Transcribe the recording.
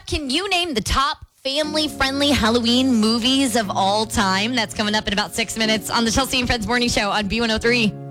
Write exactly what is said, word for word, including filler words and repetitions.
Can you name the top family-friendly Halloween movies of all time? That's coming up in about six minutes on the Chelsea and Friends Morning Show on B one oh three.